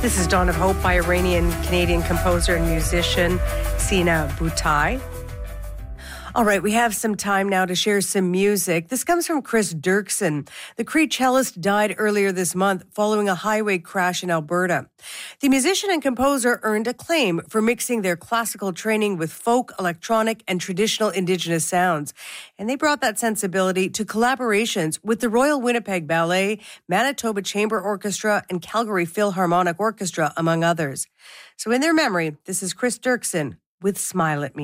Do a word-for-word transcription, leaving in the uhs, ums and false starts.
This is Dawn of Hope by Iranian-Canadian composer and musician Sina Butai. All right, we have some time now to share some music. This comes from Chris Dirksen. The Cree cellist died earlier this month following a highway crash in Alberta. The musician and composer earned acclaim for mixing their classical training with folk, electronic, and traditional Indigenous sounds. And they brought that sensibility to collaborations with the Royal Winnipeg Ballet, Manitoba Chamber Orchestra, and Calgary Philharmonic Orchestra, among others. So in their memory, this is Chris Dirksen with Smile at Me.